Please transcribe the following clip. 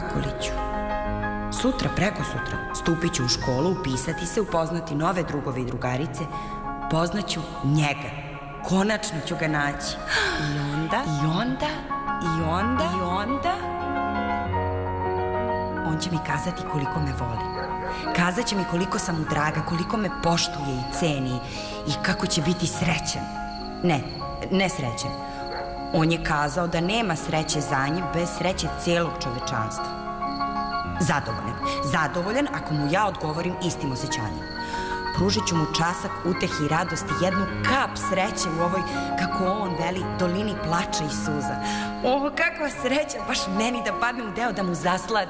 Kako li ću? Sutra, preko sutra, stupit ću u školu, upisati se, upoznati nove drugove i drugarice. Poznaću njega. Konačno ću ga naći. I onda... On će mi kazati koliko me voli. Kazat će mi koliko sam mu draga, koliko me poštuje i ceni i kako će biti srećan. Ne srećan. On je kazao da nema sreće za njim bez sreće cijelog čovečanstva. Zadovoljan ako mu ja odgovorim istim osjećanjem. Pružit ću mu časak utehi i radosti, jednu kap sreće u ovoj, kako on veli, dolini plača i suza. O, kakva sreća, baš meni da padne u deo da mu zasladim.